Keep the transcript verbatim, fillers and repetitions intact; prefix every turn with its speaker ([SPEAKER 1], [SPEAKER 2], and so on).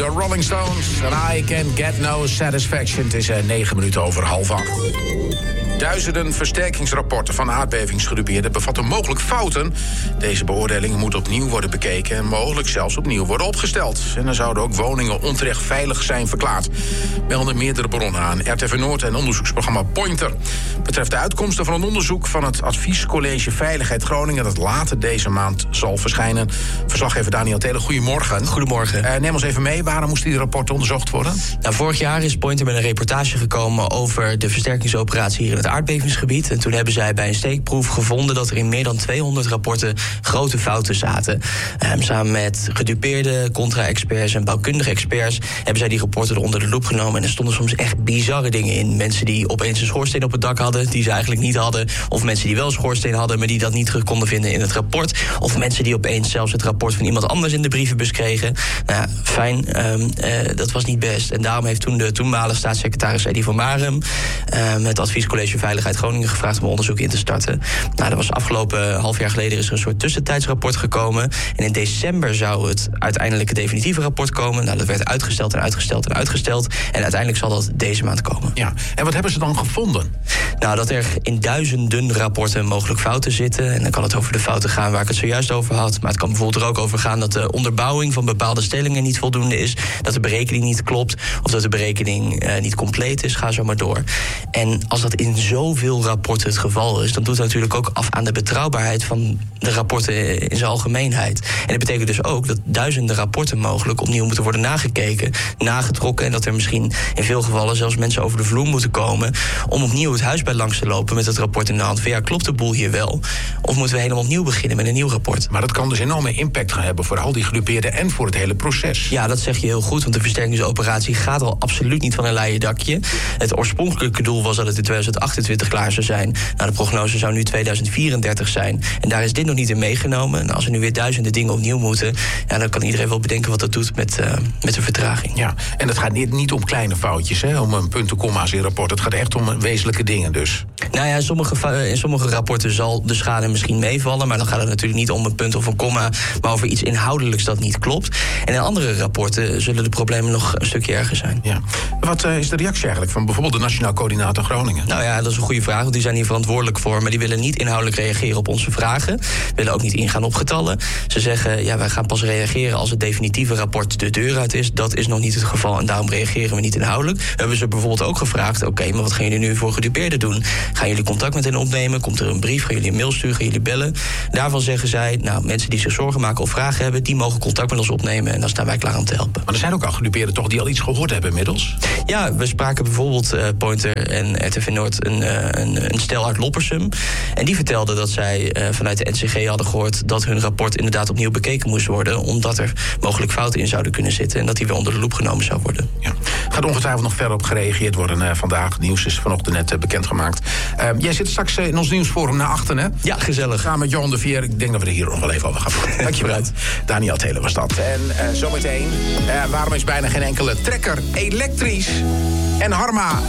[SPEAKER 1] de Rolling Stones. And I can get no satisfaction. Het is uh, negen minuten over half acht. Duizenden versterkingsrapporten van aardbevingsgebieden bevatten mogelijk fouten. Deze beoordelingen moeten opnieuw worden bekeken en mogelijk zelfs opnieuw worden opgesteld. En dan zouden ook woningen onterecht veilig zijn verklaard. Melden meerdere bronnen aan R T V Noord en onderzoeksprogramma Pointer. Betreft de uitkomsten van een onderzoek van het Adviescollege Veiligheid Groningen dat later deze maand zal verschijnen. Verslaggever Daniel Telen, goedemorgen.
[SPEAKER 2] Goedemorgen.
[SPEAKER 1] Uh, neem ons even mee, waarom moesten die rapporten onderzocht worden?
[SPEAKER 2] Nou, vorig jaar is Pointer met een reportage gekomen over de versterkingsoperatie hier in het aardbevingsgebied. En toen hebben zij bij een steekproef gevonden dat er in meer dan tweehonderd rapporten grote fouten zaten. Um, samen met gedupeerde contra-experts en bouwkundige experts hebben zij die rapporten er onder de loep genomen. En er stonden soms echt bizarre dingen in. Mensen die opeens een schoorsteen op het dak hadden, die ze eigenlijk niet hadden. Of mensen die wel een schoorsteen hadden, maar die dat niet terug konden vinden in het rapport. Of mensen die opeens zelfs het rapport van iemand anders in de brievenbus kregen. Nou ja, fijn, um, uh, dat was niet best. En daarom heeft toen de toenmalige staatssecretaris Eddy van Marum um, het Adviescollege Veiligheid Groningen gevraagd om onderzoek in te starten. Nou, dat was afgelopen half jaar geleden is er een soort tussentijdsrapport gekomen. En in december zou het uiteindelijke definitieve rapport komen. Nou, dat werd uitgesteld en uitgesteld en uitgesteld. En uiteindelijk zal dat deze maand komen.
[SPEAKER 1] Ja, en wat hebben ze dan gevonden?
[SPEAKER 2] Nou, dat er in duizenden rapporten mogelijk fouten zitten. En dan kan het over de fouten gaan waar ik het zojuist over had. Maar het kan bijvoorbeeld er ook over gaan dat de onderbouwing van bepaalde stellingen niet voldoende is. Dat de berekening niet klopt. Of dat de berekening uh, niet compleet is. Ga zo maar door. En als dat in zoveel rapporten het geval is, dan doet het natuurlijk ook af aan de betrouwbaarheid van de rapporten in zijn algemeenheid. En dat betekent dus ook dat duizenden rapporten mogelijk opnieuw moeten worden nagekeken, nagetrokken. En dat er misschien in veel gevallen zelfs mensen over de vloer moeten komen om opnieuw het huis bij langs te lopen met het rapport in de hand. Van ja, klopt de boel hier wel? Of moeten we helemaal opnieuw beginnen met een nieuw rapport?
[SPEAKER 1] Maar dat kan dus enorme impact gaan hebben voor al die gedupeerden en voor het hele proces.
[SPEAKER 2] Ja, dat zeg je heel goed, want de versterkingsoperatie gaat al absoluut niet van een leien dakje. Het oorspronkelijke doel was dat het in tweeduizend achtentwintig klaar zou zijn. Nou, de prognose zou nu tweeduizend vierendertig zijn. En daar is dit nog niet in meegenomen. En als er nu weer duizenden dingen opnieuw moeten, ja, dan kan iedereen wel bedenken wat dat doet met, uh, met de vertraging.
[SPEAKER 1] Ja, en het gaat niet, niet om kleine foutjes, hè, om een punten, komma's in rapport. Het gaat echt om wezenlijke dingen dus.
[SPEAKER 2] Nou ja, in sommige, in sommige rapporten zal de schade misschien meevallen, maar dan gaat het natuurlijk niet om een punt of een komma, maar over iets inhoudelijks dat niet klopt. En in andere rapporten zullen de problemen nog een stukje erger zijn.
[SPEAKER 1] Ja. Wat uh, is de reactie eigenlijk van bijvoorbeeld de Nationaal Coördinator Groningen?
[SPEAKER 2] Nou ja, dat is een goede vraag, want die zijn hier verantwoordelijk voor, maar die willen niet inhoudelijk reageren op onze vragen, willen ook niet ingaan op getallen. Ze zeggen, ja, wij gaan pas reageren als het definitieve rapport de deur uit is. Dat is nog niet het geval en daarom reageren we niet inhoudelijk. We hebben ze bijvoorbeeld ook gevraagd, oké, okay, maar wat gaan jullie nu voor gedupeerden doen? Gaan jullie contact met hen opnemen? Komt er een brief? Gaan jullie een mail sturen? Gaan jullie bellen? Daarvan zeggen zij, nou, mensen die zich zorgen maken of vragen hebben, die mogen contact met ons opnemen en dan staan wij klaar om te helpen.
[SPEAKER 1] Maar er zijn ook al gedupeerden toch die al iets gehoord hebben inmiddels?
[SPEAKER 2] Ja, we spraken bijvoorbeeld uh, Pointer en R T V Noord een, uh, een, een stel uit Loppersum. En die vertelden dat zij uh, vanuit de N C G hadden gehoord dat hun rapport inderdaad opnieuw bekeken moest worden, omdat er mogelijk fouten in zouden kunnen zitten en dat die weer onder de loep genomen zou worden.
[SPEAKER 1] Ja. Gaat ongetwijfeld nog verder op gereageerd worden uh, vandaag. Nieuws is vanochtend net uh, bekendgemaakt. Uh, jij zit straks uh, in ons nieuwsforum naar achteren, hè?
[SPEAKER 2] Ja, gezellig.
[SPEAKER 1] Gaan met Johan de Veer. Ik denk dat we er hier nog wel even over gaan praten. Dankjewel. Daniel Telen was dat. En uh, zometeen, uh, waarom is bijna geen enkele trekker elektrisch? En Harma